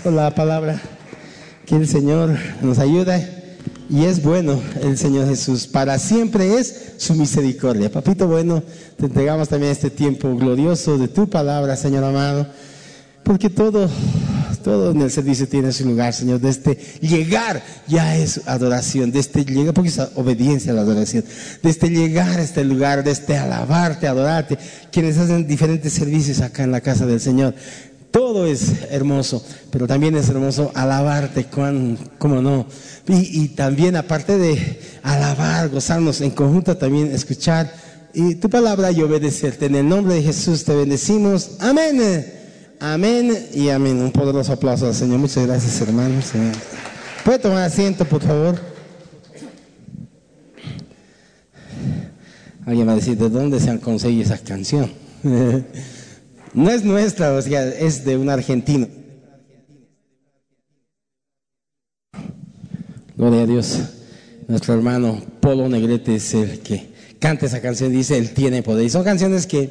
por la palabra. Que el Señor nos ayude. Y es bueno el Señor Jesús. Para siempre es su misericordia. Papito bueno, te entregamos también este tiempo glorioso de tu palabra, Señor amado. Porque todo en el servicio tiene su lugar, Señor. De este llegar ya es adoración. De este llegar, porque es obediencia a la adoración. De este llegar a este lugar, de este alabarte, adorarte. Quienes hacen diferentes servicios acá en la casa del Señor. Todo es hermoso, pero también es hermoso alabarte, ¿cómo no? Y también, aparte de alabar, gozarnos en conjunto, también escuchar y tu palabra y obedecerte. En el nombre de Jesús te bendecimos. Amén. Amén y amén. Un poderoso aplauso al Señor. Muchas gracias, hermanos. ¿Puede tomar asiento, por favor? Alguien va a decir, ¿de dónde se han conseguido esa canción? No es nuestra, o sea, es de un argentino. Gloria a Dios. Nuestro hermano Polo Negrete es el que canta esa canción, dice, Él tiene poder. Y son canciones que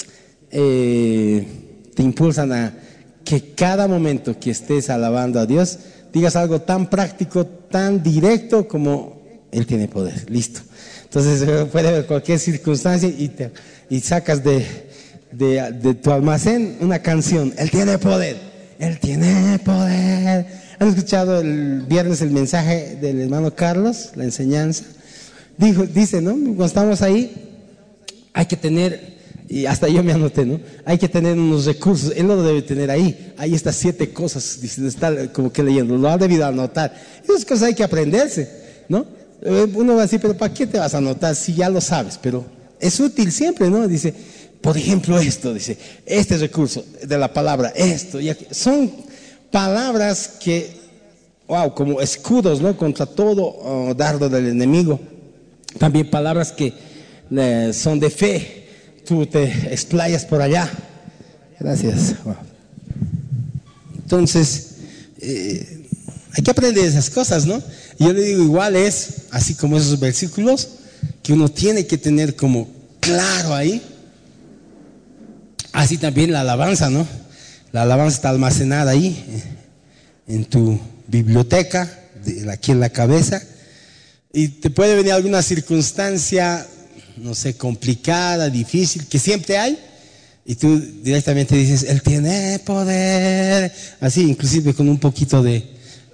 te impulsan a que cada momento que estés alabando a Dios, digas algo tan práctico, tan directo como Él tiene poder. Listo. Entonces puede haber cualquier circunstancia y sacas de tu almacén una canción. Él tiene poder. Él tiene poder. ¿Han escuchado el viernes el mensaje del hermano Carlos? La enseñanza. Dice, ¿no? Cuando estamos ahí, hay que tener, y hasta yo me anoté, ¿no? Hay que tener unos recursos. Él no lo debe tener ahí. Hay estas 7 cosas. Dice, está como que leyendo. Lo ha debido anotar. Esas cosas hay que aprenderse, ¿no? Uno va a decir, pero ¿para qué te vas a anotar si ya lo sabes? Pero es útil siempre, ¿no? Dice, por ejemplo, esto, dice, este recurso de la palabra, esto, y aquí, son palabras que, wow, como escudos, ¿no? Contra todo dardo del enemigo. También palabras que son de fe. Tú te explayas por allá. Gracias. Wow. Entonces, hay que aprender esas cosas, ¿no? Y yo le digo, igual es, así como esos versículos, que uno tiene que tener como claro ahí. Así también la alabanza, ¿no? La alabanza está almacenada ahí, en tu biblioteca, aquí en la cabeza. Y te puede venir alguna circunstancia, no sé, complicada, difícil, que siempre hay. Y tú directamente dices, Él tiene poder. Así, inclusive con un poquito de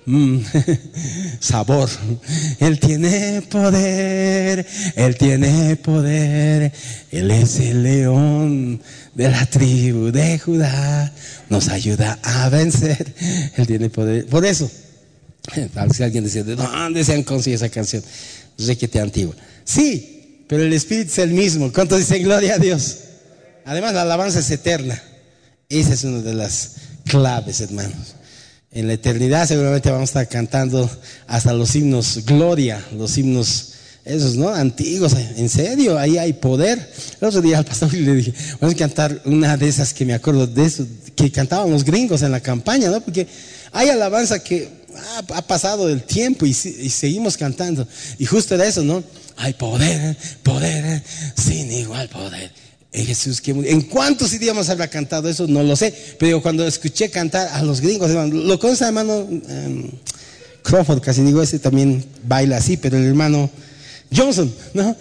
sabor. Él tiene poder. Él tiene poder. Él es el león de la tribu de Judá, nos ayuda a vencer. Él tiene poder. Por eso, tal vez alguien decía, ¿de dónde se han conseguido esa canción? Requete antigua. Sí, pero el Espíritu es el mismo. ¿Cuántos dicen gloria a Dios? Además, la alabanza es eterna. Esa es una de las claves, hermanos. En la eternidad seguramente vamos a estar cantando hasta los himnos gloria, los himnos esos, ¿no? Antiguos, en serio, ahí hay poder. El otro día al pastor le dije, vamos a cantar una de esas que me acuerdo de eso, que cantaban los gringos en la campaña, ¿no? Porque hay alabanza que ha pasado el tiempo y seguimos cantando. Y justo era eso, ¿no? Hay poder, poder, sin igual poder. En Jesús, ¿en cuántos idiomas habrá cantado eso? No lo sé, pero cuando escuché cantar a los gringos, hermano, lo conoce hermano Crawford, casi digo, ese también baila así, pero el hermano Johnson, ¿no?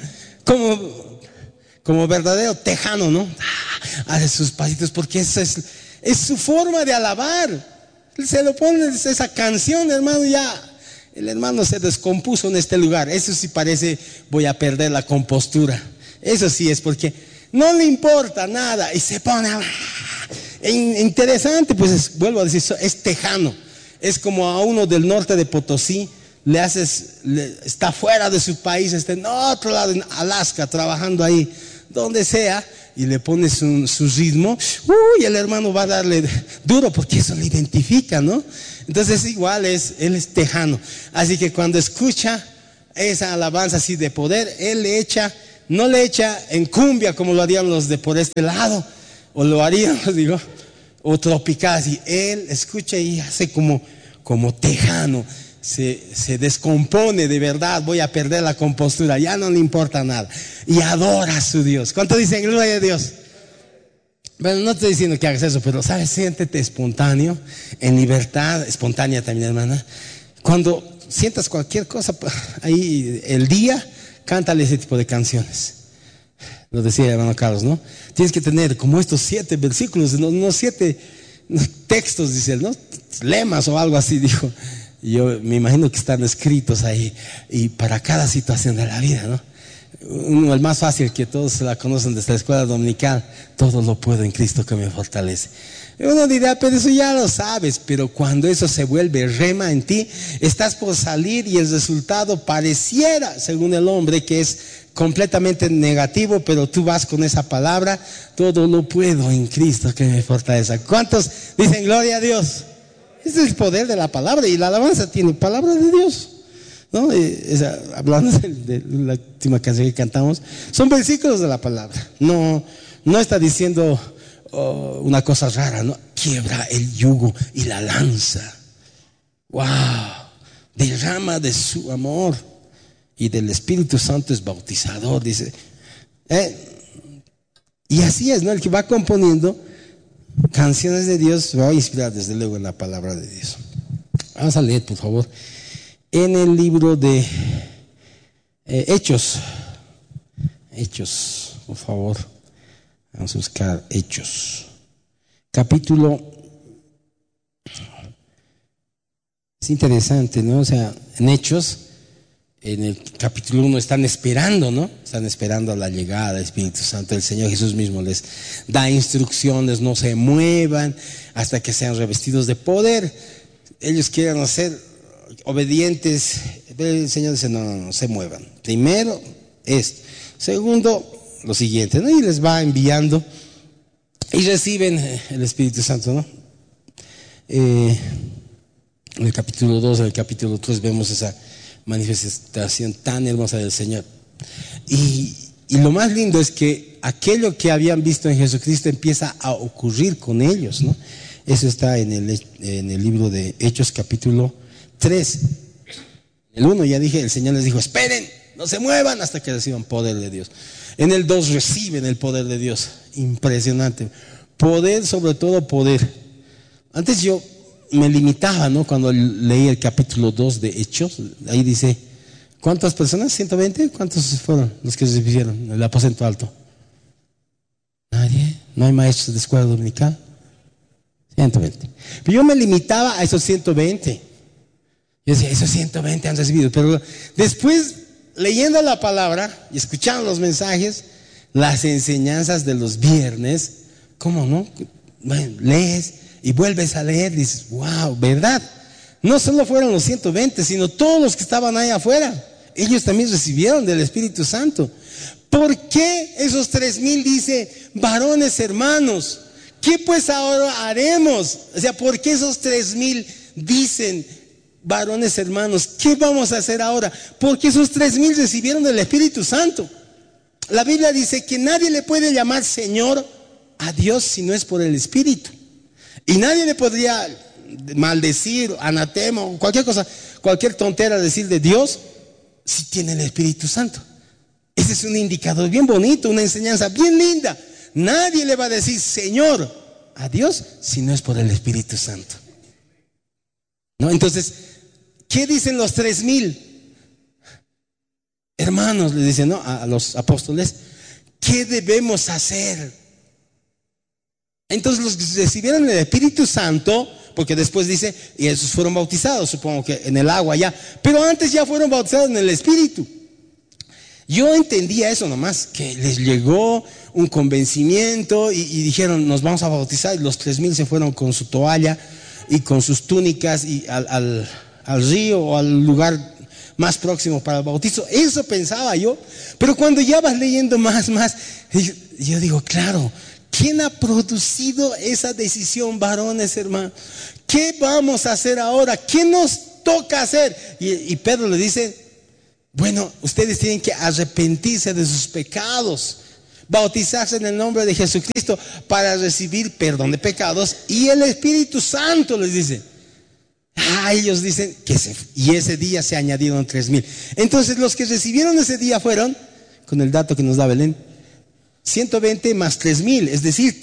Como verdadero tejano, ¿no? Hace sus pasitos porque eso es su forma de alabar. Se lo pone esa canción, hermano, ya. El hermano se descompuso en este lugar. Eso sí parece, voy a perder la compostura. Eso sí es porque no le importa nada y se pone interesante, pues vuelvo a decir, es tejano. Es como a uno del norte de Potosí, está fuera de su país, está en otro lado, en Alaska, trabajando ahí, donde sea, y le pones su ritmo, y el hermano va a darle duro porque eso le identifica, ¿no? Entonces igual él es tejano. Así que cuando escucha esa alabanza así de poder, él no le echa en cumbia como lo harían los de por este lado, o lo harían, digo, o tropical, así. Él escucha y hace como tejano, se descompone de verdad, voy a perder la compostura, ya no le importa nada, y adora a su Dios. ¿Cuánto dicen gloria a Dios? Bueno, no estoy diciendo que hagas eso, pero sabes, siéntete espontáneo, en libertad, espontánea también, hermana. Cuando sientas cualquier cosa ahí el día, cántale ese tipo de canciones. Lo decía el hermano Carlos, ¿no? Tienes que tener como estos 7 versículos, no 7 textos, dice él, ¿no? Lemas o algo así, dijo. Yo me imagino que están escritos ahí, y para cada situación de la vida, ¿no? El más fácil, que todos la conocen desde la escuela dominical: todo lo puedo en Cristo que me fortalece. Uno dirá, pero eso ya lo sabes. Pero cuando eso se vuelve rema en ti, estás por salir y el resultado pareciera, según el hombre, que es completamente negativo, pero tú vas con esa palabra: todo lo puedo en Cristo que me fortalece. ¿Cuántos dicen gloria a Dios? Ese es el poder de la palabra, y la alabanza tiene palabra de Dios, ¿no? Hablando de la última canción que cantamos, son versículos de la palabra. No está diciendo una cosa rara, ¿no? Quiebra el yugo y la lanza. ¡Wow! Derrama de su amor, y del Espíritu Santo es bautizador, dice. Y así es, ¿no? El que va componiendo canciones de Dios va a inspirar desde luego en la palabra de Dios. Vamos a leer, por favor, en el libro de Hechos, por favor. Vamos a buscar Hechos, capítulo. Es interesante, ¿no? O sea, en Hechos, en el capítulo 1, están esperando, ¿no? Están esperando a la llegada del Espíritu Santo. El Señor Jesús mismo les da instrucciones: no se muevan hasta que sean revestidos de poder. Ellos quieren ser obedientes. El Señor dice: no se muevan. Primero esto. Segundo, lo siguiente, ¿no? Y les va enviando, y reciben el Espíritu Santo, ¿no? En el capítulo 2, en el capítulo 3 vemos esa manifestación tan hermosa del Señor. Y lo más lindo es que aquello que habían visto en Jesucristo empieza a ocurrir con ellos, ¿no? Eso está en el libro de Hechos, capítulo 3. El 1, ya dije, el Señor les dijo: esperen, no se muevan hasta que reciban poder de Dios. En el 2 reciben el poder de Dios. Impresionante. Poder, sobre todo poder. Antes yo me limitaba, ¿no? Cuando leí el capítulo 2 de Hechos, ahí dice, ¿cuántas personas? ¿120? ¿Cuántos fueron los que recibieron el aposento alto? Nadie. ¿No hay maestros de escuela dominical? 120. Pero yo me limitaba a esos 120. Yo decía, esos 120 han recibido. Pero después, leyendo la palabra y escuchando los mensajes, las enseñanzas de los viernes, ¿cómo no? Bueno, lees y vuelves a leer, dices, wow, ¿verdad? No solo fueron los 120, sino todos los que estaban ahí afuera. Ellos también recibieron del Espíritu Santo. ¿Por qué esos 3,000 dice, varones hermanos? ¿Qué pues ahora haremos? O sea, ¿por qué esos 3,000 dicen, varones hermanos? ¿Qué vamos a hacer ahora? Porque esos 3,000 recibieron del Espíritu Santo. La Biblia dice que nadie le puede llamar Señor a Dios si no es por el Espíritu. Y nadie le podría maldecir, anatema, cualquier cosa, cualquier tontera decir de Dios si tiene el Espíritu Santo. Ese es un indicador bien bonito, una enseñanza bien linda. Nadie le va a decir Señor a Dios si no es por el Espíritu Santo, ¿no? Entonces, ¿qué dicen los 3,000? Hermanos, le dicen, ¿no? A los apóstoles, ¿qué debemos hacer? Entonces los que recibieron el Espíritu Santo, porque después dice, y esos fueron bautizados, supongo que en el agua ya, pero antes ya fueron bautizados en el Espíritu. Yo entendía eso nomás, que les llegó un convencimiento y dijeron, nos vamos a bautizar, y los 3,000 se fueron con su toalla y con sus túnicas y al río o al lugar más próximo para el bautizo. Eso pensaba yo, pero cuando ya vas leyendo más, yo digo, claro, ¿quién ha producido esa decisión, varones hermanos? ¿Qué vamos a hacer ahora? ¿Qué nos toca hacer? Y Pedro le dice, bueno, ustedes tienen que arrepentirse de sus pecados, bautizarse en el nombre de Jesucristo para recibir perdón de pecados y el Espíritu Santo, les dice. Ellos dicen que y ese día se añadieron 3,000. Entonces los que recibieron ese día fueron, con el dato que nos da Belén, 120 más 3000, es decir,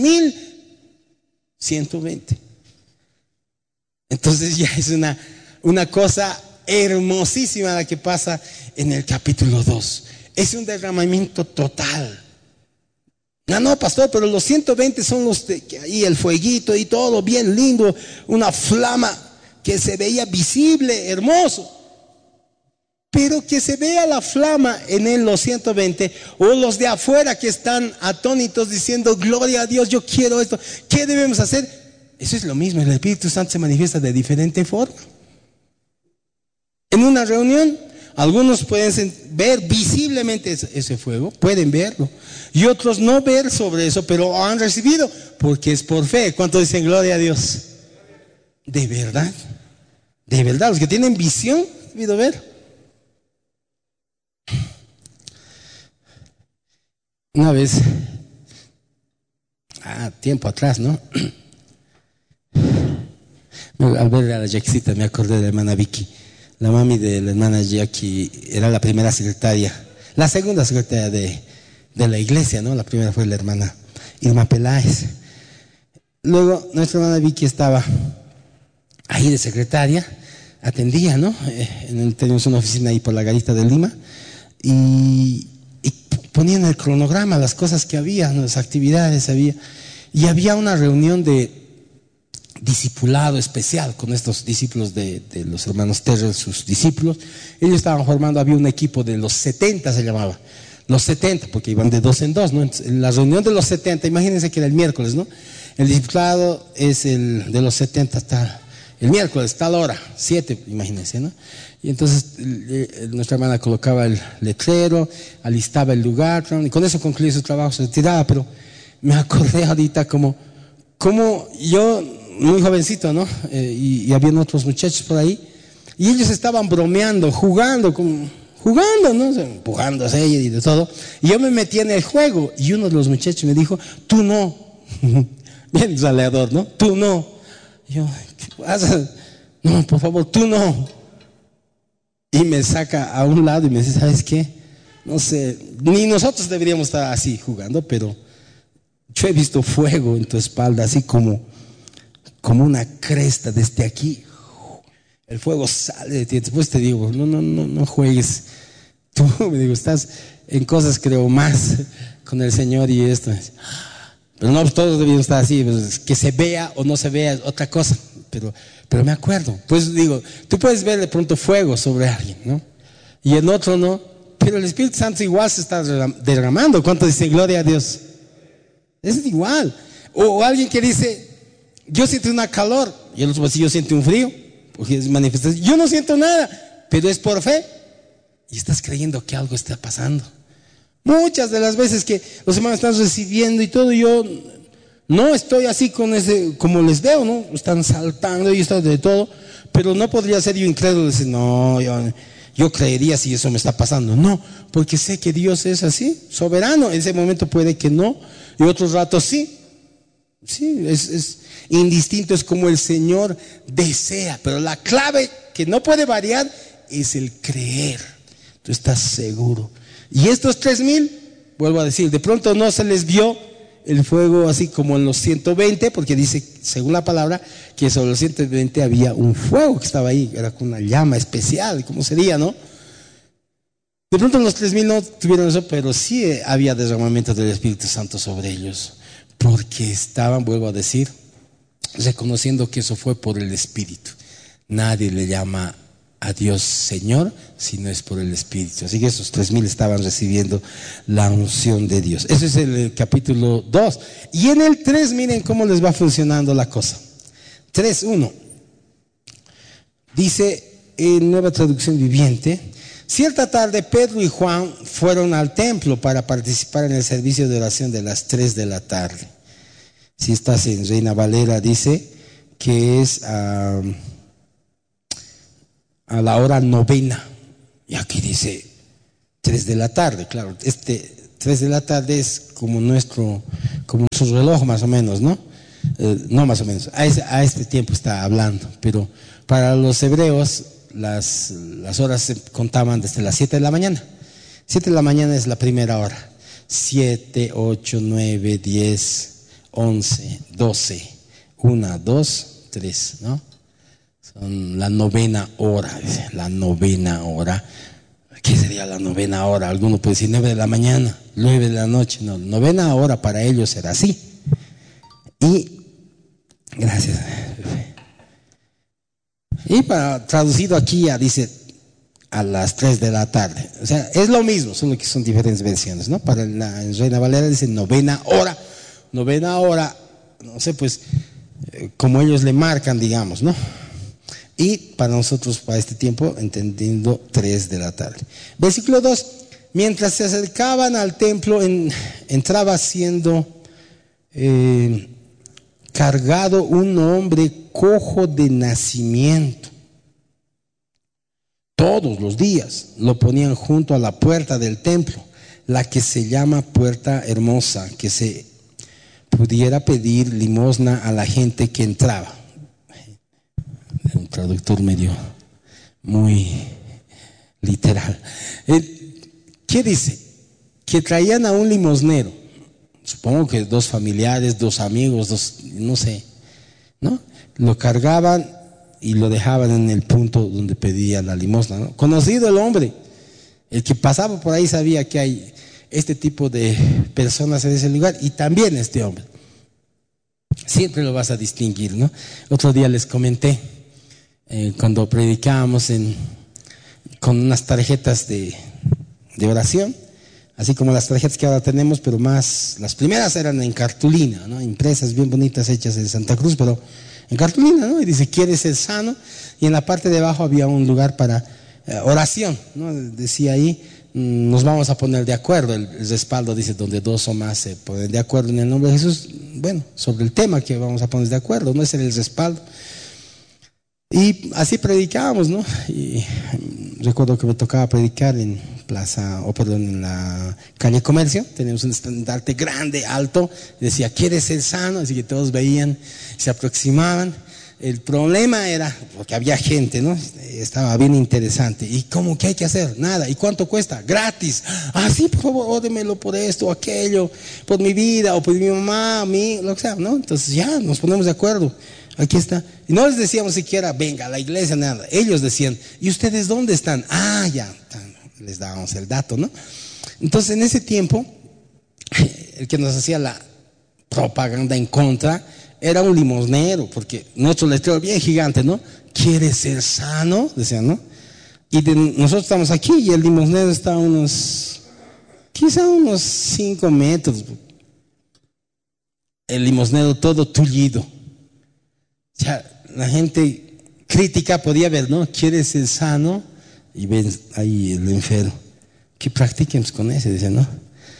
3120. Entonces ya es una cosa hermosísima la que pasa en el capítulo 2. Es un derramamiento total. No, pastor, pero los 120 son los de ahí, el fueguito y todo bien lindo, una flama que se veía visible, hermoso. Pero que se vea la flama en los 120, o los de afuera que están atónitos diciendo, gloria a Dios, yo quiero esto. ¿Qué debemos hacer? Eso es lo mismo, el Espíritu Santo se manifiesta de diferente forma. En una reunión, algunos pueden ver visiblemente ese fuego, pueden verlo, y otros no ver sobre eso, pero han recibido, porque es por fe. ¿Cuántos dicen gloria a Dios? De verdad, los que tienen visión, han debido ver. Una vez, tiempo atrás, ¿no? Al ver a la Jackcita me acordé de la hermana Vicky. La mami de la hermana Jackie era la primera secretaria, la segunda secretaria de la iglesia, ¿no? La primera fue la hermana Irma Peláez. Luego nuestra hermana Vicky estaba ahí de secretaria, atendía, ¿no? Teníamos una oficina ahí por la Garita de Lima y ponían el cronograma, las cosas que había, ¿no? Las actividades había, y había una reunión de discipulado especial con estos discípulos de los hermanos Terrell, sus discípulos. Ellos estaban formando, había un equipo de los 70, se llamaba, los 70, porque iban de dos en dos, ¿no? Entonces, en la reunión de los 70, imagínense que era el miércoles, ¿no? El discipulado es el de los 70 hasta el miércoles, tal hora, 7, imagínense, ¿no? Y entonces nuestra hermana colocaba el letrero, alistaba el lugar, ¿no? Y con eso concluía su trabajo, se retiraba. Pero me acordé ahorita como yo, muy jovencito, ¿no? Y habían otros muchachos por ahí, y ellos estaban bromeando, jugando, ¿no? O sea, empujándose y de todo. Y yo me metí en el juego, y uno de los muchachos me dijo, tú no. Bien saleador, ¿no? Tú no. Y yo, ¿qué pasa? No, por favor, tú no. Y me saca a un lado y me dice, ¿sabes qué? No sé, ni nosotros deberíamos estar así jugando, pero yo he visto fuego en tu espalda, así como una cresta desde aquí. El fuego sale de ti. Después te digo, no juegues. Tú, me digo, estás en cosas, creo, más con el Señor y esto. Pero no, todos deberíamos estar así, pues, que se vea o no se vea es otra cosa. Pero me acuerdo, pues digo, tú puedes ver de pronto fuego sobre alguien, ¿no? Y en otro no, pero el Espíritu Santo igual se está derramando. ¿Cuántos dicen gloria a Dios? Es igual. O alguien que dice, yo siento una calor, y el otro, si yo siento un frío, porque es manifestación. Yo no siento nada, pero es por fe. Y estás creyendo que algo está pasando. Muchas de las veces que los hermanos están recibiendo y todo, yo no estoy así con ese, como les veo, ¿no? Están saltando y están de todo, pero no podría ser yo incrédulo y decir, no, yo creería si eso me está pasando. No, porque sé que Dios es así, soberano. En ese momento puede que no, y otros ratos sí. Sí, es indistinto, es como el Señor desea, pero la clave que no puede variar es el creer. Tú estás seguro. Y estos 3000, vuelvo a decir, de pronto no se les vio el fuego así como en los 120, porque dice, según la palabra, que sobre los 120 había un fuego que estaba ahí, era con una llama especial, ¿cómo sería, no? De pronto los 3000 no tuvieron eso, pero sí había derramamiento del Espíritu Santo sobre ellos, porque estaban, vuelvo a decir, reconociendo que eso fue por el Espíritu. Nadie le llama a Dios Señor si no es por el Espíritu. Así que esos 3000 estaban recibiendo la unción de Dios. Ese es el capítulo 2. Y en el 3, miren cómo les va funcionando la cosa. 3:1 dice en Nueva Traducción Viviente: cierta tarde Pedro y Juan fueron al templo para participar en el servicio de oración de las 3 de la tarde. Si estás en Reina Valera, dice que es a la hora novena, y aquí dice 3 de la tarde, claro, 3 de la tarde es como nuestro reloj más o menos, ¿no? No más o menos, a este tiempo está hablando, pero para los hebreos las horas se contaban desde las 7 de la mañana. 7 de la mañana es la primera hora, 7, 8, 9, 10, 11, 12. 1, 2, 3, ¿no? Son la novena hora, dice, la novena hora. ¿Qué sería la novena hora? Alguno puede decir 9 de la mañana, 9 de la noche. No, novena hora para ellos era así. Y, gracias. Y traducido aquí ya dice a las 3 de la tarde. O sea, es lo mismo, solo que son diferentes versiones, ¿no? En Reina Valera dice novena hora, no sé, pues, como ellos le marcan, digamos, ¿no? Y para nosotros, para este tiempo, entendiendo 3 de la tarde. Versículo 2, mientras se acercaban al templo, entraba siendo cargado un hombre cojo de nacimiento. Todos los días lo ponían junto a la puerta del templo, la que se llama Puerta Hermosa, que se pudiera pedir limosna a la gente que entraba. Un traductor medio muy literal. ¿Qué dice? Que traían a un limosnero, supongo que 2 familiares, 2 amigos, no sé, ¿no? Lo cargaban y lo dejaban en el punto donde pedía la limosna, ¿no? Conocido el hombre, el que pasaba por ahí sabía que hay este tipo de personas en ese lugar, y también este hombre. Siempre lo vas a distinguir, ¿no? Otro día les comenté, cuando predicábamos con unas tarjetas de oración, así como las tarjetas que ahora tenemos, pero más, las primeras eran en cartulina, ¿no? Impresas bien bonitas, hechas en Santa Cruz, pero en cartulina, ¿no? Y dice, ¿quieres ser sano? Y en la parte de abajo había un lugar para oración, ¿no? Decía ahí, nos vamos a poner de acuerdo. El respaldo dice, donde 2 o más se ponen de acuerdo en el nombre de Jesús. Bueno, sobre el tema que vamos a poner de acuerdo, no es el respaldo. Y así predicábamos, ¿no? Y recuerdo que me tocaba predicar en en la calle Comercio. Teníamos un estandarte grande, alto, decía, ¿quieres ser sano? Así que todos veían, se aproximaban. El problema era, porque había gente, ¿no? Estaba bien interesante. ¿Y cómo? ¿Qué hay que hacer? Nada. ¿Y cuánto cuesta? Gratis. Ah, sí, por favor, ódemelo por esto o aquello, por mi vida o por mi mamá, lo que sea, ¿no? Entonces ya nos ponemos de acuerdo. Aquí está. Y no les decíamos siquiera, venga a la iglesia, nada. Ellos decían, ¿y ustedes dónde están? Ah, ya, les dábamos el dato, ¿no? Entonces en ese tiempo, el que nos hacía la propaganda en contra era un limosnero, porque nuestro letrero bien gigante, ¿no? ¿Quieres ser sano? Decían, ¿no? Y nosotros estamos aquí y el limosnero está quizá unos 5 metros. El limosnero todo tullido. O sea, la gente crítica podía ver, ¿no? ¿Quieres ser sano? Y ven ahí el enfermo. Que practiquemos con ese, dicen, ¿no?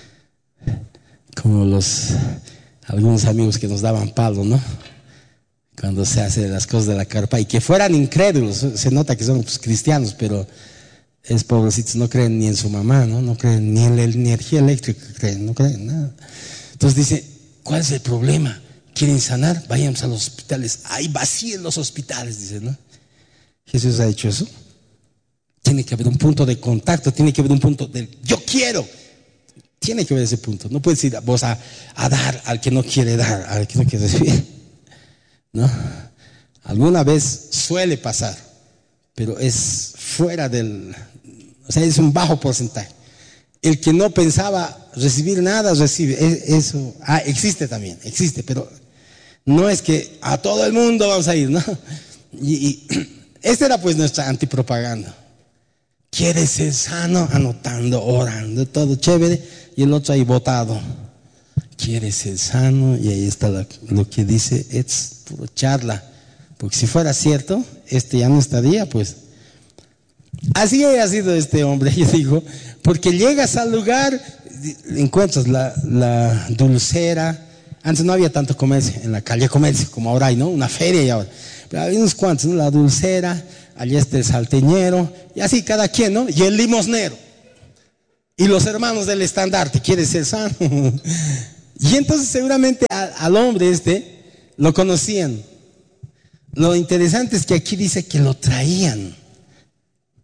Como algunos amigos que nos daban palo, ¿no? Cuando se hace las cosas de la carpa, y que fueran incrédulos, se nota que son pues, cristianos, pero es pobrecitos, no creen ni en su mamá, ¿no? No creen ni en la energía eléctrica, no creen nada. Entonces dice, ¿cuál es el problema? ¿Quieren sanar? Vayamos a los hospitales. Ahí vacíen los hospitales, dice, ¿no? Jesús ha hecho eso. Tiene que haber un punto de contacto, tiene que haber un punto de yo quiero. Tiene que haber ese punto. No puedes ir vos a dar al que no quiere dar, al que no quiere recibir, ¿no? Alguna vez suele pasar, pero es fuera o sea, es un bajo porcentaje. El que no pensaba recibir nada, recibe. Eso existe también, existe, pero no es que a todo el mundo vamos a ir, ¿no? Y esta era pues nuestra antipropaganda. ¿Quieres ser sano? Anotando, orando, todo chévere. Y el otro ahí botado. ¿Quieres ser sano? Y ahí está lo que dice, es puro charla. Porque si fuera cierto, ya no estaría, pues. Así ha sido este hombre, yo digo, porque llegas al lugar, encuentras la dulcera. Antes no había tanto comercio, en la calle Comercio, como ahora hay, ¿no? Una feria y ahora. Pero había unos cuantos, ¿no? La dulcera, allí está el salteñero, y así cada quien, ¿no? Y el limosnero. Y los hermanos del estandarte, ¿quieres ser sano? Y entonces seguramente al hombre lo conocían. Lo interesante es que aquí dice que lo traían.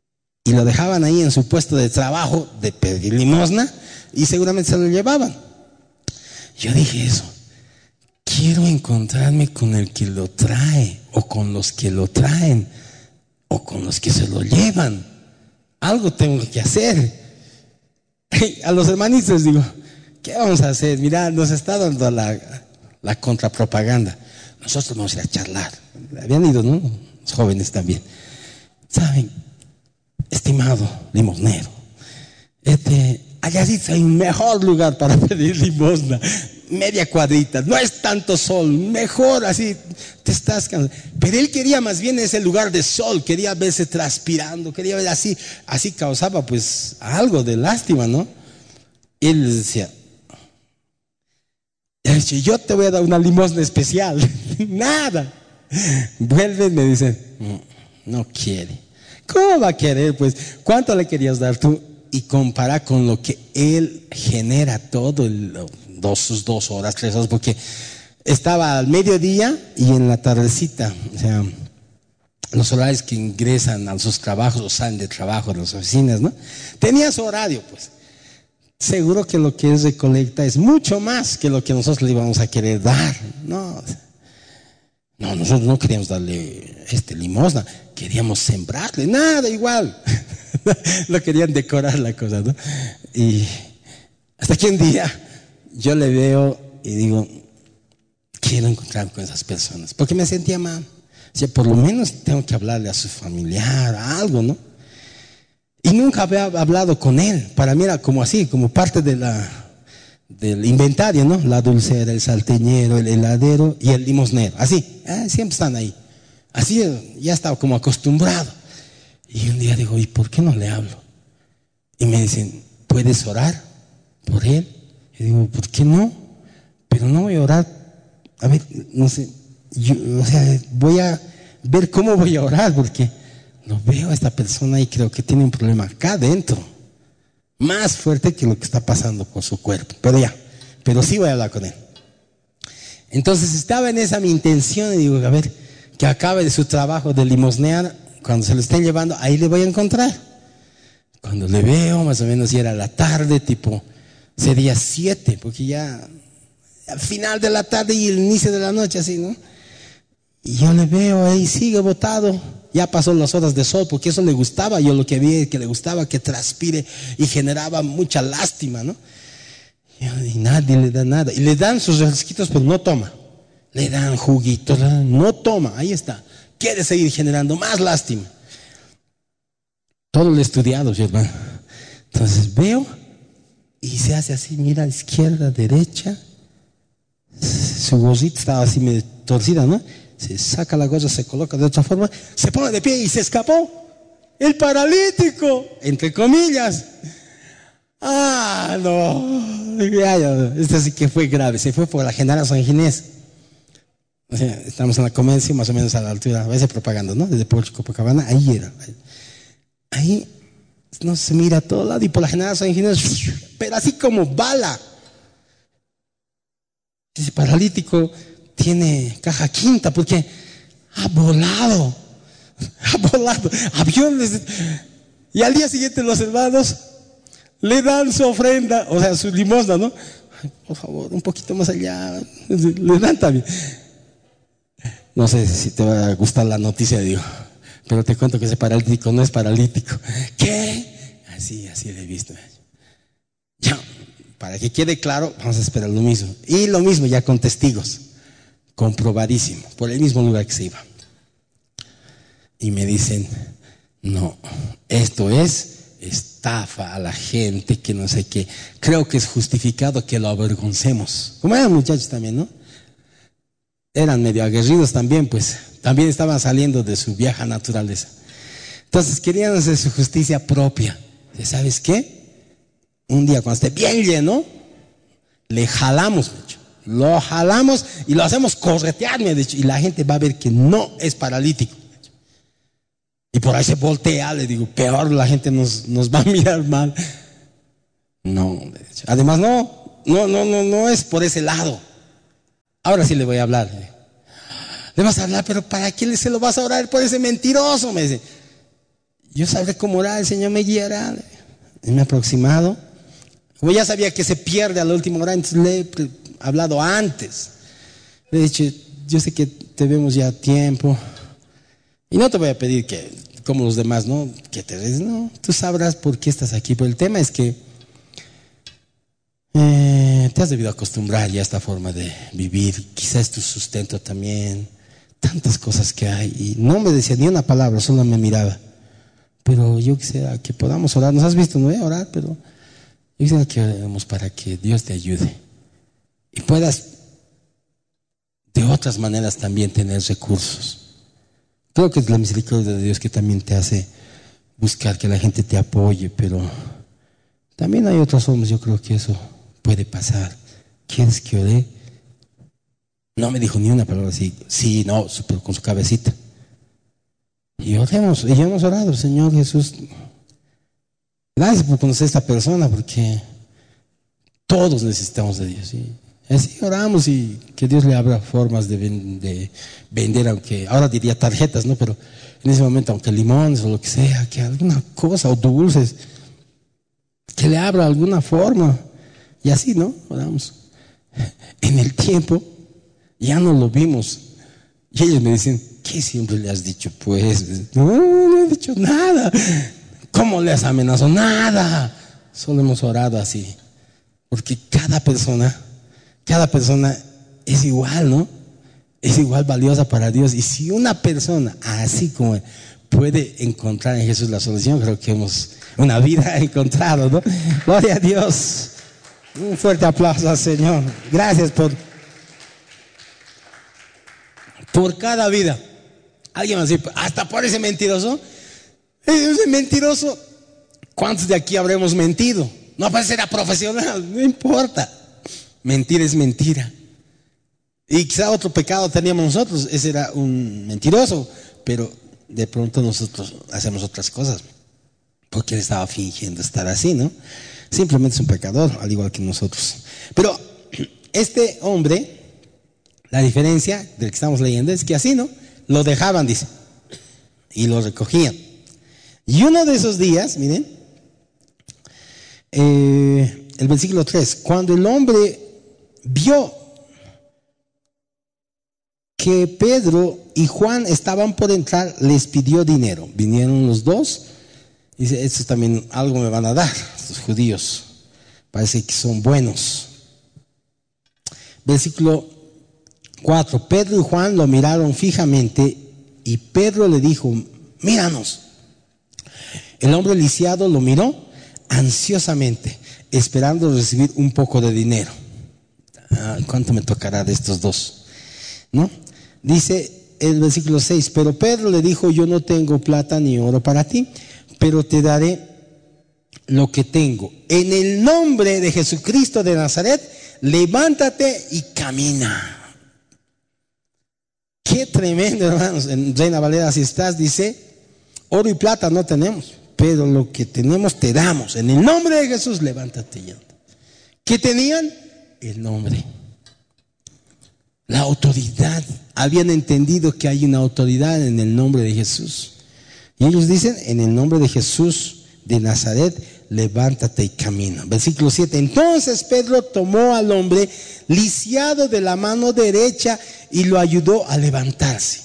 y lo dejaban ahí en su puesto de trabajo de pedir limosna y seguramente se lo llevaban. Yo dije eso, quiero encontrarme con el que lo trae o con los que lo traen o con los que se lo llevan. Algo tengo que hacer. A los hermanitos digo, ¿qué vamos a hacer? Mira, nos está dando la contrapropaganda. Nosotros vamos a ir a charlar. Habían ido, ¿no? Los jóvenes también. ¿Saben? Estimado limosnero, allá sí hay un mejor lugar para pedir limosna. Media cuadrita, no es tanto sol, mejor así, te estás cansando. Pero él quería más bien ese lugar de sol, quería verse transpirando, quería ver así causaba pues algo de lástima, ¿no? Y él les decía, yo te voy a dar una limosna especial. Nada. Vuelve, me dice, no quiere. ¿Cómo va a querer? Pues, ¿cuánto le querías dar tú? Y compara con lo que él genera todo sus 2 horas, 3 horas, porque estaba al mediodía y en la tardecita, o sea, los horarios que ingresan a sus trabajos o salen de trabajo en las oficinas, ¿no? Tenía su horario, pues. Seguro que lo que es recolecta es mucho más que lo que nosotros le íbamos a querer dar. No, nosotros no queríamos darle limosna, queríamos sembrarle, nada igual. No querían decorar la cosa, ¿no? Y hasta que un día yo le veo y digo, quiero encontrarme con esas personas, porque me sentía mal. O sea, por lo menos tengo que hablarle a su familiar, a algo, ¿no? Y nunca había hablado con él. Para mí era como así, como parte del inventario, ¿no? La dulcera, el salteñero, el heladero y el limosnero. Así, siempre están ahí. Así ya estaba como acostumbrado. Y un día digo, ¿y por qué no le hablo? Y me dicen, ¿puedes orar por él? Y digo, ¿por qué no? Pero no voy a orar. A ver, no sé, voy a ver cómo voy a orar, porque lo veo a esta persona y creo que tiene un problema acá adentro, más fuerte que lo que está pasando con su cuerpo. Pero sí voy a hablar con él. Entonces estaba en esa mi intención y digo, a ver, que acabe de su trabajo de limosnear, cuando se lo estén llevando, ahí le voy a encontrar. Cuando le veo, más o menos ya era la tarde, tipo, sería 7, porque ya al final de la tarde y el inicio de la noche, así, ¿no? Y yo le veo ahí, sigue botado. Ya pasó las horas de sol, porque eso le gustaba. Yo lo que vi es que le gustaba que transpire y generaba mucha lástima, ¿no? Y nadie le da nada. Y le dan sus refresquitos, pero no toma. Le dan juguitos, no toma. Ahí está. Quiere seguir generando más lástima. Todo lo he estudiado, ¿sí, hermano? Entonces veo y se hace así, mira, izquierda, derecha. Su gorrita estaba así medio torcida, ¿no? Se saca la gorra, se coloca de otra forma, se pone de pie y se escapó. El paralítico, entre comillas. No. Esto sí que fue grave. Se fue por la General San Ginés. O sea, estamos en la Comercio, más o menos a la altura, a veces propaganda, ¿no? Desde Puerto Copacabana, ahí era. Ahí no se mira a todo lado y por la General San Ginés, pero así como bala. Ese paralítico tiene caja quinta porque ha volado aviones. Y al día siguiente los hermanos le dan su ofrenda, o sea, su limosna, ¿no? Ay, por favor, un poquito más allá. Le dan también. No sé si te va a gustar la noticia, digo, pero te cuento que ese paralítico no es paralítico. ¿Qué? Así le he visto. Ya, para que quede claro, vamos a esperar lo mismo. Y lo mismo ya con testigos, comprobadísimo, por el mismo lugar que se iba. Y me dicen, no, esto es estafa a la gente, que no sé qué. Creo que es justificado que lo avergoncemos. Como eran muchachos también, ¿no? Eran medio aguerridos también, pues también estaban saliendo de su vieja naturaleza. Entonces querían hacer su justicia propia. ¿Sabes qué? Un día cuando esté bien lleno, le jalamos, lo jalamos y lo hacemos corretear, me ha dicho, y la gente va a ver que no es paralítico. Y por ahí se voltea, le digo, peor, la gente nos va a mirar mal. No, además no es por ese lado. Ahora sí le voy a hablar. Le vas a hablar, pero ¿para qué se lo vas a orar por ese mentiroso? Me dice. Yo sabré cómo orar, el Señor me guiará. Y me he aproximado. Como ya sabía que se pierde a la última hora, entonces le he hablado antes. Le he dicho, yo sé que te vemos ya a tiempo. Y no te voy a pedir que, como los demás, ¿no? Que te des, no, tú sabrás por qué estás aquí. Pero el tema es que te has debido acostumbrar ya a esta forma de vivir. Quizás tu sustento también. Tantas cosas que hay. Y no me decía ni una palabra, solo me miraba. Pero yo quisiera que podamos orar. Nos has visto, no voy a orar, pero yo quisiera que oremos para que Dios te ayude. Y puedas de otras maneras también tener recursos. Creo que es la misericordia de Dios que también te hace buscar que la gente te apoye, pero también hay otras formas. Yo creo que eso puede pasar. ¿Quieres que ore? No me dijo ni una palabra así. Sí, no, pero con su cabecita. Y oremos, y ya hemos orado, Señor Jesús. Gracias por conocer a esta persona, porque todos necesitamos de Dios. Y así oramos y que Dios le abra formas de vender, aunque ahora diría tarjetas, ¿no? Pero en ese momento, aunque limones o lo que sea, que alguna cosa, o dulces, que le abra alguna forma. Y así, ¿no? Oramos. En el tiempo, ya no lo vimos. Y ellos me dicen, ¿qué siempre le has dicho? Pues, no he dicho nada. ¿Cómo le has amenazado? Nada. Solo hemos orado así. Porque cada persona es igual, ¿no? Es igual valiosa para Dios. Y si una persona, así como él, puede encontrar en Jesús la solución, creo que hemos una vida encontrado, ¿no? Gloria a Dios. Un fuerte aplauso al Señor. Gracias por cada vida. Alguien va a decir, hasta por ese mentiroso. Ese mentiroso, ¿cuántos de aquí habremos mentido? No puede ser profesional, no importa. Mentir es mentira. Y quizá otro pecado teníamos nosotros, ese era un mentiroso, pero de pronto nosotros hacemos otras cosas, porque él estaba fingiendo estar así, ¿no? Simplemente es un pecador, al igual que nosotros. Pero este hombre, la diferencia del que estamos leyendo es que así, ¿no? Lo dejaban, dice, y lo recogían. Y uno de esos días, miren, el versículo 3, cuando el hombre vio que Pedro y Juan estaban por entrar, les pidió dinero. Vinieron los dos, dice, estos también algo me van a dar, estos judíos, parece que son buenos. Versículo 4, Pedro y Juan lo miraron fijamente y Pedro le dijo, míranos. El hombre lisiado lo miró ansiosamente, esperando recibir un poco de dinero. ¿Cuánto me tocará de estos dos? ¿No? Dice el versículo 6, pero Pedro le dijo, yo no tengo plata ni oro para ti, pero te daré lo que tengo. En el nombre de Jesucristo de Nazaret, levántate y camina. Qué tremendo, hermanos. En Reina Valera, si estás, dice, oro y plata no tenemos, pero lo que tenemos te damos. En el nombre de Jesús, levántate y anda. ¿Qué tenían? El nombre. La autoridad. Habían entendido que hay una autoridad en el nombre de Jesús. Y ellos dicen, en el nombre de Jesús de Nazaret, levántate y camina. Versículo 7. Entonces Pedro tomó al hombre lisiado de la mano derecha y lo ayudó a levantarse.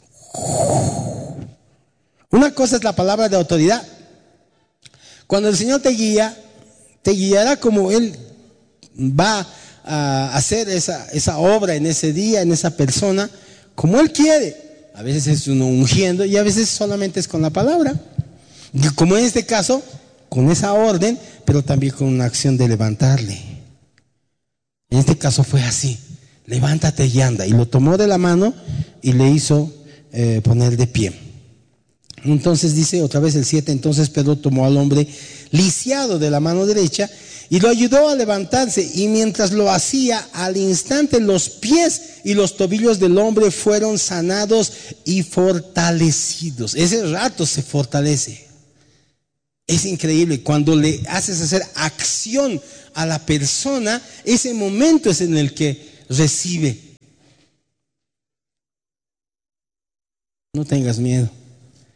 Una cosa es la palabra de autoridad. Cuando el Señor te guía, te guiará como Él va a hacer esa obra en ese día, en esa persona, como Él quiere. A veces es uno ungiendo y a veces solamente es con la palabra. Y como en este caso, con esa orden, pero también con una acción de levantarle. En este caso fue así: levántate y anda. Y lo tomó de la mano y le hizo poner de pie. Entonces dice otra vez el 7, entonces Pedro tomó al hombre lisiado de la mano derecha y lo ayudó a levantarse, y mientras lo hacía, al instante los pies y los tobillos del hombre fueron sanados y fortalecidos. Ese rato se fortalece. Es increíble, cuando le haces hacer acción a la persona, ese momento es en el que recibe. No tengas miedo.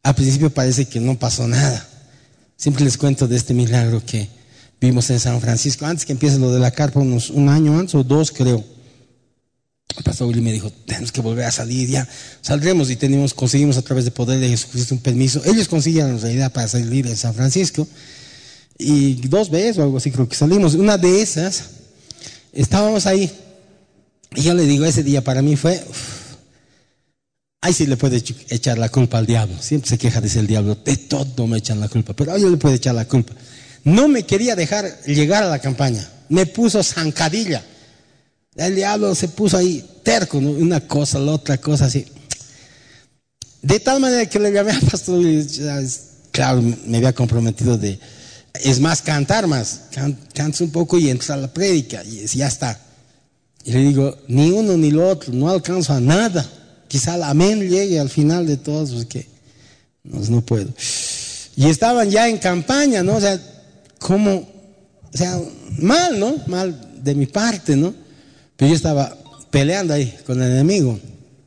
Al principio parece que no pasó nada. Siempre les cuento de este milagro que vimos en San Francisco. Antes que empiece lo de la carpa, un año antes o 2 creo. El pastor Willy me dijo, tenemos que volver a salir, ya saldremos, y conseguimos a través de poder de Jesucristo un permiso. Ellos consiguieron en realidad para salir en San Francisco, y 2 veces o algo así creo que salimos. Una de esas, estábamos ahí, y yo le digo, ese día para mí fue, ahí sí le puede echar la culpa al diablo. Siempre se queja de ser el diablo, de todo me echan la culpa, pero a ellos le puede echar la culpa. No me quería dejar llegar a la campaña, me puso zancadilla. El diablo se puso ahí terco, ¿no? Una cosa, la otra cosa, así. De tal manera que le llamé al pastor y claro, me había comprometido es más, cantar más. Cantas un poco y entras a la prédica y ya está. Y le digo, ni uno ni lo otro, no alcanzo a nada. Quizá el amén llegue al final de todos, porque no puedo. Y estaban ya en campaña, ¿no? O sea, mal, ¿no? Mal de mi parte, ¿no? Pero yo estaba peleando ahí con el enemigo.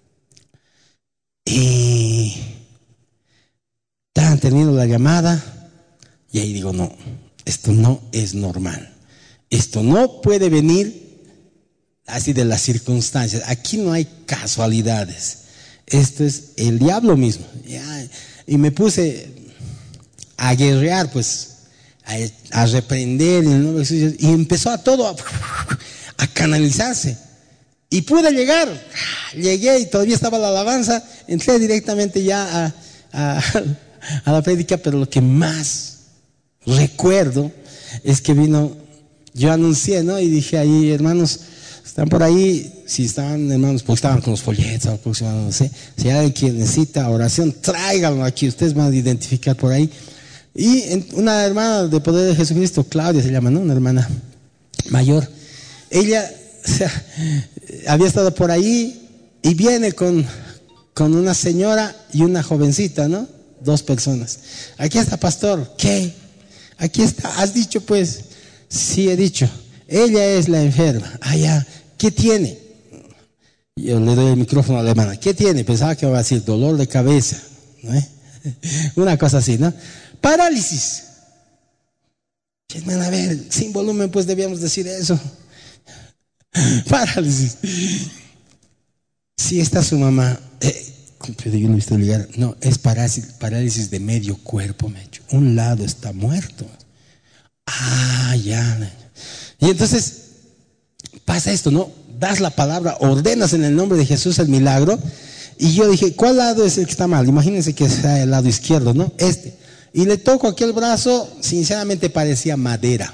Y estaban teniendo la llamada. Y ahí digo, no, esto no es normal. Esto no puede venir así de las circunstancias. Aquí no hay casualidades. Esto es el diablo mismo. Y me puse a guerrear, pues, a reprender en el nombre de Jesús. Y empezó a todo a canalizarse, y pude llegar. Llegué y todavía estaba la alabanza, entré directamente ya a la prédica. Pero lo que más recuerdo es que yo anuncié, ¿no? Y dije ahí, hermanos, están por ahí, si estaban, hermanos, porque estaban con los folletos, no sé, si hay alguien que necesita oración, tráiganlo aquí, ustedes van a identificar por ahí. Y una hermana de Poder de Jesucristo, Claudia se llama, ¿no? Una hermana mayor. Ella, había estado por ahí y viene con una señora y una jovencita, ¿no? 2 personas. Aquí está, pastor. ¿Qué? Aquí está. ¿Has dicho, pues? Sí, he dicho. Ella es la enferma. Ya. ¿Qué tiene? Yo le doy el micrófono a la hermana. ¿Qué tiene? Pensaba que iba a decir dolor de cabeza, ¿no? Una cosa así, ¿no? Parálisis. Hermana, a ver, sin volumen, pues debíamos decir eso. Parálisis. Sí, está su mamá. Yo lo he visto ligar. No, es parálisis de medio cuerpo, me ha hecho. Un lado está muerto. Ya. Y entonces pasa esto, ¿no? Das la palabra, ordenas en el nombre de Jesús el milagro. Y yo dije, ¿cuál lado es el que está mal? Imagínense que sea el lado izquierdo, ¿no? Y le toco aquí el brazo, sinceramente parecía madera,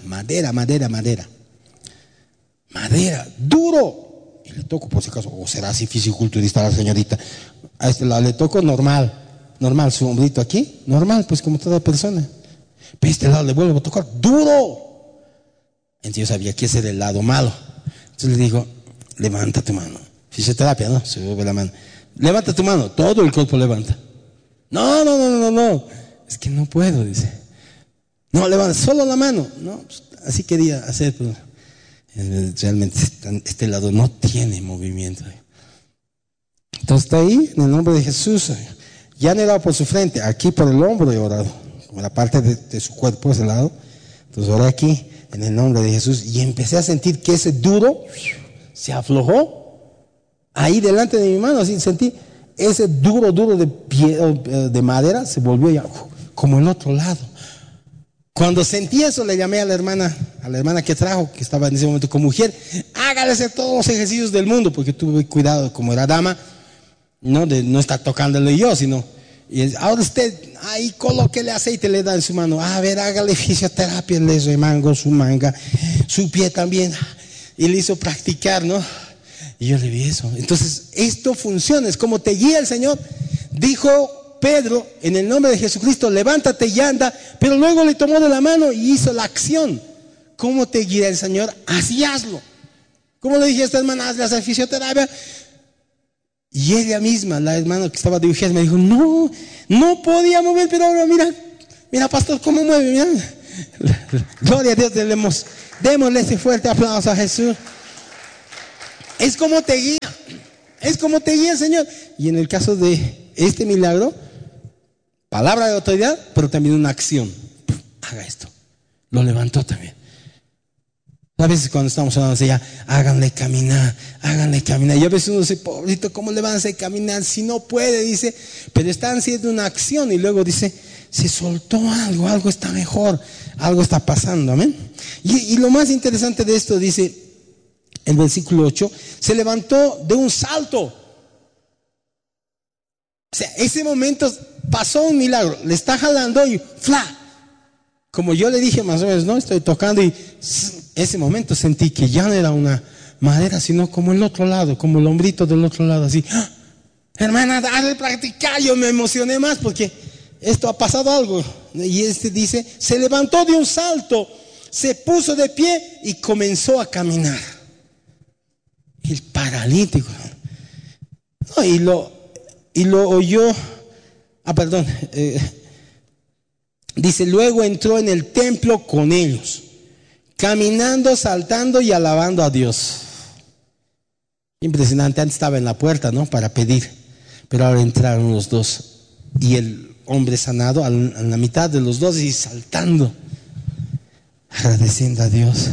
duro. Y le toco, por si acaso, o será así fisiculturista la señorita. A este lado le toco normal, su hombrito aquí, normal, pues como toda persona. Pero a este lado le vuelvo a tocar, duro. Entonces yo sabía que ese era el lado malo. Entonces le digo, levanta tu mano. Fisioterapia, ¿no? Se mueve la mano. Levanta tu mano, todo el cuerpo levanta. No. Es que no puedo, dice. No, levanta solo la mano. No, pues, así quería hacer, pero realmente este lado no tiene movimiento. Entonces está ahí, en el nombre de Jesús. Ya han orado por su frente, aquí por el hombro he orado, como la parte de su cuerpo, ese lado. Entonces oré aquí, en el nombre de Jesús, y empecé a sentir que ese duro se aflojó. Ahí delante de mi mano, así sentí ese duro de madera, se volvió ya como el otro lado. Cuando sentí eso, le llamé a la hermana que trajo, que estaba en ese momento con mujer, hágale hacer todos los ejercicios del mundo, porque tuve cuidado, como era dama, no de no estar tocándole yo, sino, y ahora usted, ahí colóquele aceite, le da en su mano, a ver, hágale fisioterapia, le remango su manga, su pie también, y le hizo practicar, ¿no? Y yo le vi eso. Entonces, esto funciona, es como te guía el Señor. Dijo Pedro, en el nombre de Jesucristo, levántate y anda, pero luego le tomó de la mano y hizo la acción. ¿Cómo te guía el Señor? Así hazlo. ¿Cómo le dije a esta hermana, hazle hacer fisioterapia? Y ella misma, la hermana que estaba de urgencia, me dijo, no podía mover, pero ahora mira pastor, cómo mueve, mira. Gloria a Dios, démosle ese fuerte aplauso a Jesús. Es como te guía el Señor. Y en el caso de este milagro, palabra de autoridad, pero también una acción. Haga esto. Lo levantó también. A veces cuando estamos hablando de ella, háganle caminar. Y a veces uno dice, pobrecito, ¿cómo le van a hacer caminar si no puede? Dice, pero están haciendo una acción y luego dice, se soltó algo está mejor, algo está pasando, amén. Y lo más interesante de esto dice, el versículo 8, se levantó de un salto. O sea, ese momento pasó un milagro, le está jalando y ¡fla! Como yo le dije más o menos, ¿no? Estoy tocando y ese momento sentí que ya no era una madera, sino como el otro lado, como el hombrito del otro lado, así. ¡Ah! Hermana, dale practicar. Yo me emocioné más porque esto ha pasado algo. Y dice, se levantó de un salto, se puso de pie y comenzó a caminar. El paralítico. No, y lo oyó. Perdón. Dice, luego entró en el templo con ellos, caminando, saltando y alabando a Dios. Impresionante, antes estaba en la puerta, ¿no? Para pedir, pero ahora entraron los dos. Y el hombre sanado en la mitad de los dos y saltando, agradeciendo a Dios.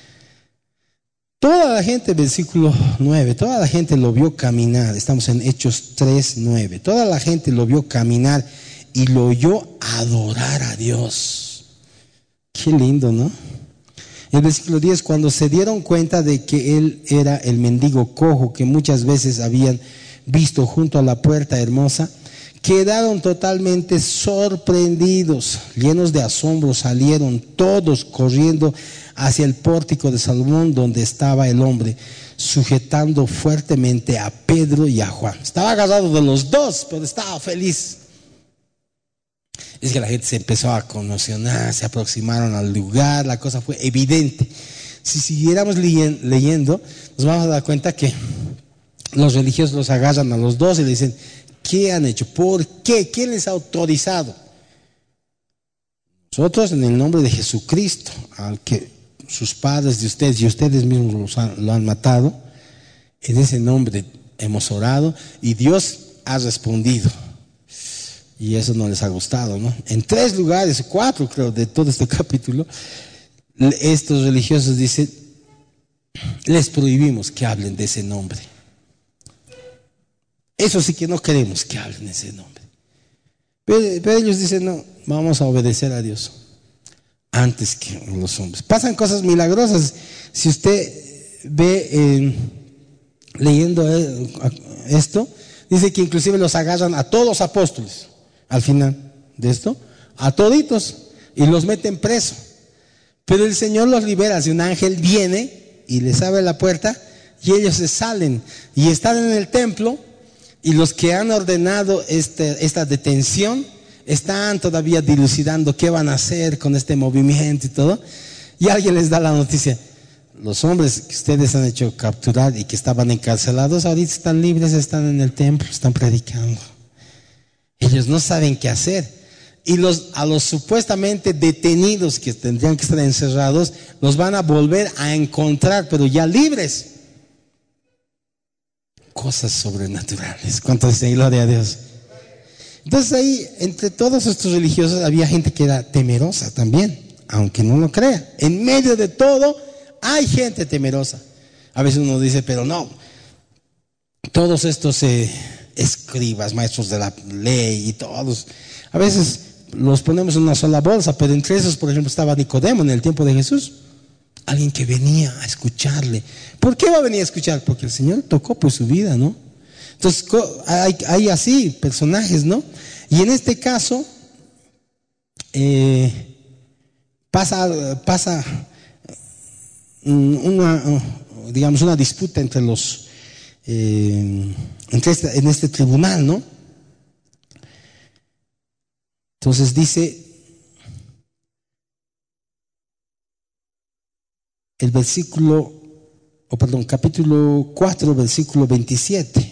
Toda la gente, versículo 9, toda la gente lo vio caminar. Estamos en Hechos 3:9. Toda la gente lo vio caminar y lo oyó adorar a Dios. Qué lindo, ¿no? El versículo 10, cuando se dieron cuenta de que él era el mendigo cojo que muchas veces habían visto junto a la puerta hermosa, quedaron totalmente sorprendidos, llenos de asombro, salieron todos corriendo hacia el pórtico de Salomón donde estaba el hombre, sujetando fuertemente a Pedro y a Juan. Estaba agarrado de los dos, pero estaba feliz. Es que la gente se empezó a conmocionar, se aproximaron al lugar, la cosa fue evidente. Si siguiéramos leyendo, nos vamos a dar cuenta que los religiosos los agarran a los dos y le dicen, ¿qué han hecho? ¿Por qué? ¿Quién les ha autorizado? Nosotros, en el nombre de Jesucristo, al que sus padres de ustedes y ustedes mismos lo han matado, en ese nombre hemos orado y Dios ha respondido. Y eso no les ha gustado, ¿no? En 3 lugares, 4 creo, de todo este capítulo, estos religiosos dicen, les prohibimos que hablen de ese nombre. Eso sí que no queremos que hablen de ese nombre. Pero ellos dicen, no, vamos a obedecer a Dios antes que los hombres. Pasan cosas milagrosas. Si usted ve leyendo esto, dice que inclusive los agarran a todos los apóstoles. Al final de esto, a toditos, y los meten preso. Pero el Señor los libera. Si un ángel viene y les abre la puerta, y ellos se salen y están en el templo, y los que han ordenado esta detención están todavía dilucidando qué van a hacer con este movimiento y todo, y alguien les da la noticia: los hombres que ustedes han hecho capturar y que estaban encarcelados ahorita están libres, están en el templo, están predicando. Ellos no saben qué hacer. Y a los supuestamente detenidos que tendrían que estar encerrados, los van a volver a encontrar, pero ya libres. Cosas sobrenaturales. ¿Cuánto dicen gloria a Dios? Entonces ahí, entre todos estos religiosos, había gente que era temerosa también, aunque no lo crea. En medio de todo, hay gente temerosa. A veces uno dice, pero no, todos estos escribas, maestros de la ley y todos, a veces los ponemos en una sola bolsa, pero entre esos, por ejemplo, estaba Nicodemo en el tiempo de Jesús, alguien que venía a escucharle. ¿Por qué va a venir a escuchar? Porque el Señor tocó pues su vida, ¿no? Entonces hay así personajes, ¿no? Y en este caso pasa una disputa entre los en este tribunal, ¿no? Entonces dice el capítulo 4, versículo 27.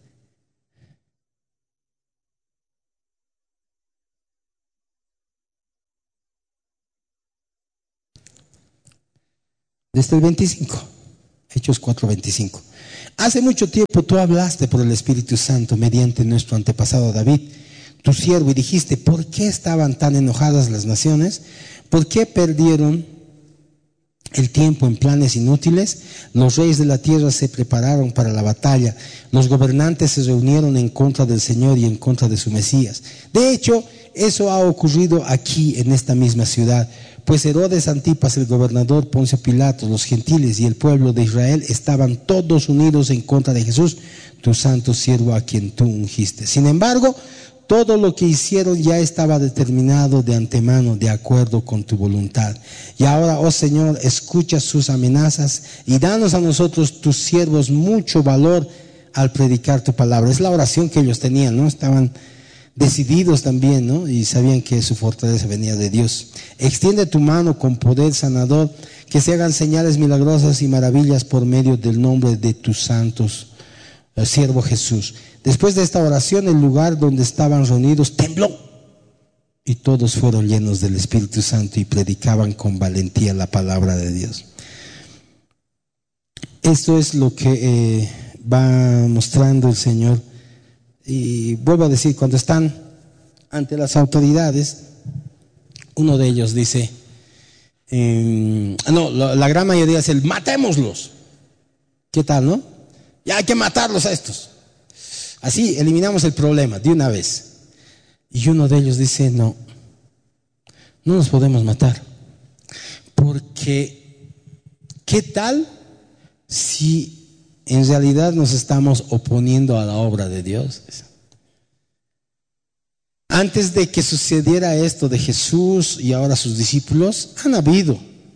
Desde el 25, Hechos 4, 25. Hace mucho tiempo tú hablaste por el Espíritu Santo mediante nuestro antepasado David, tu siervo, y dijiste: ¿por qué estaban tan enojadas las naciones? ¿Por qué perdieron el tiempo en planes inútiles? Los reyes de la tierra se prepararon para la batalla. Los gobernantes se reunieron en contra del Señor y en contra de su Mesías. De hecho, eso ha ocurrido aquí en esta misma ciudad. Pues Herodes Antipas, el gobernador, Poncio Pilato, los gentiles y el pueblo de Israel estaban todos unidos en contra de Jesús, tu santo siervo, a quien tú ungiste. Sin embargo, todo lo que hicieron ya estaba determinado de antemano, de acuerdo con tu voluntad. Y ahora, oh Señor, escucha sus amenazas y danos a nosotros, tus siervos, mucho valor al predicar tu palabra. Es la oración que ellos tenían, ¿no? Estaban decididos también, ¿no? Y sabían que su fortaleza venía de Dios. Extiende tu mano con poder sanador, que se hagan señales milagrosas y maravillas por medio del nombre de tus santos, el siervo Jesús. Después de esta oración, el lugar donde estaban reunidos tembló, y todos fueron llenos del Espíritu Santo y predicaban con valentía la palabra de Dios. Esto es lo que va mostrando el Señor. Y vuelvo a decir, cuando están ante las autoridades, uno de ellos dice, la gran mayoría es el matémoslos. ¿Qué tal, no? Ya hay que matarlos a estos. Así eliminamos el problema de una vez. Y uno de ellos dice: no nos podemos matar, porque ¿qué tal si en realidad nos estamos oponiendo a la obra de Dios? Antes de que sucediera esto de Jesús y ahora sus discípulos, han habido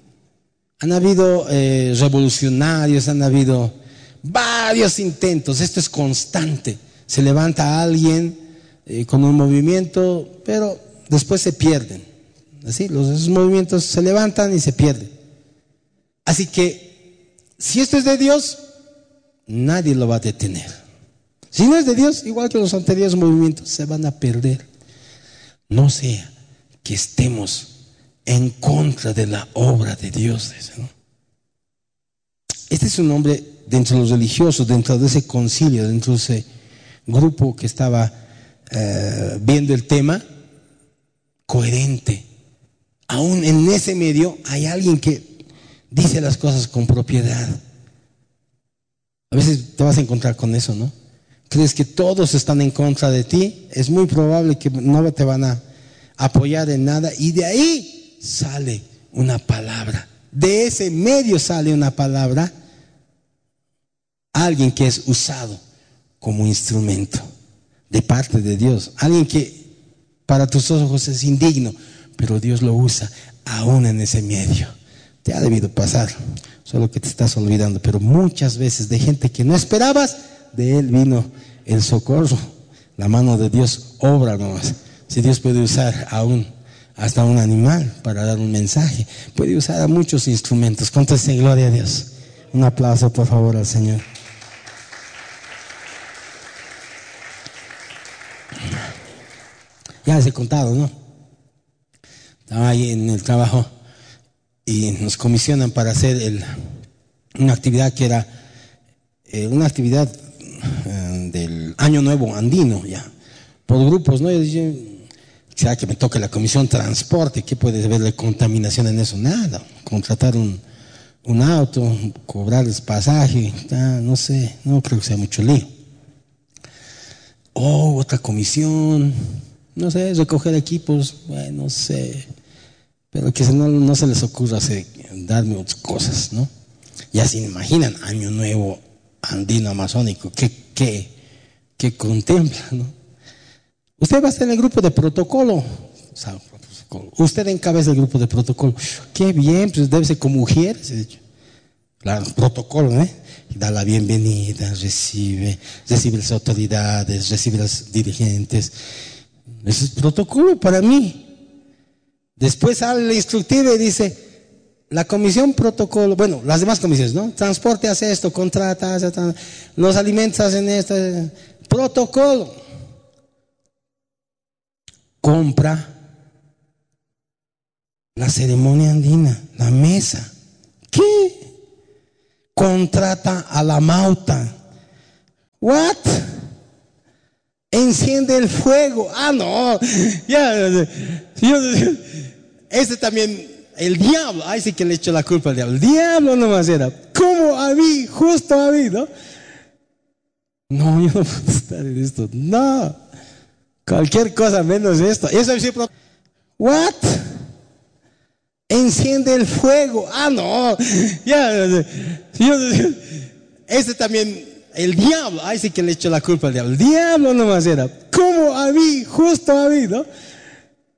revolucionarios, han habido varios intentos. Esto es constante. Se levanta alguien con un movimiento, pero después se pierden. Así, esos movimientos se levantan y se pierden. Así que, si esto es de Dios, nadie lo va a detener. Si no es de Dios, igual que los anteriores movimientos, se van a perder. No sea que estemos en contra de la obra de Dios, ¿no? Este es un hombre dentro de los religiosos, dentro de ese concilio, dentro de ese grupo que estaba viendo el tema, coherente. Aún en ese medio hay alguien que dice las cosas con propiedad. A veces te vas a encontrar con eso, ¿no? Crees que todos están en contra de ti, es muy probable que no te van a apoyar en nada, y de ahí sale una palabra. De ese medio sale una palabra, alguien que es usado como instrumento de parte de Dios, alguien que para tus ojos es indigno, pero Dios lo usa aún en ese medio. Te ha debido pasar, solo que te estás olvidando, pero muchas veces de gente que no esperabas, de él vino el socorro. La mano de Dios obra nomás. Si Dios puede usar aún hasta un animal para dar un mensaje, puede usar a muchos instrumentos. Contéstese, gloria a Dios. Un aplauso, por favor, al Señor. Ya les he contado, ¿no? Estaba ahí en el trabajo y nos comisionan para hacer una actividad que era una actividad del Año Nuevo Andino, ya, por grupos, ¿no? Yo dije, ¿será que me toque la comisión transporte? ¿Qué puede haber de contaminación en eso? Nada. Contratar un auto, cobrarles pasaje, no sé, no creo que sea mucho lío. Otra comisión, no sé, recoger equipos, bueno, no sé, pero que no se les ocurra darme otras cosas, ¿no? Ya se imaginan, Año Nuevo Andino Amazónico, ¿qué contempla, ¿no? Usted va a estar en el grupo de protocolo, usted encabeza el grupo de protocolo. Qué bien, pues debe ser como mujeres. Claro, protocolo, ¿eh? Da la bienvenida, recibe las autoridades, recibe a los dirigentes. Ese es protocolo para mí. Después sale la instructiva y dice, la comisión protocolo, bueno, las demás comisiones, ¿no? Transporte hace esto, contrata, los alimentos hacen esto, protocolo. Compra la ceremonia andina, la mesa. ¿Qué? Contrata a la mauta. ¿What? enciende el fuego. Ah, no. Ya, este también, el diablo. Ay, sí que le echó la culpa al diablo. El diablo nomás era. ¿Cómo a mí? Justo a mí, ¿no? No, yo no puedo estar en esto. No. Cualquier cosa menos esto. Eso siempre. What? Enciende el fuego. Ah, no. Ya, este también, el diablo. Ay, sí que le echó la culpa al diablo. El diablo nomás era. ¿Cómo a mí? Justo a mí, ¿no?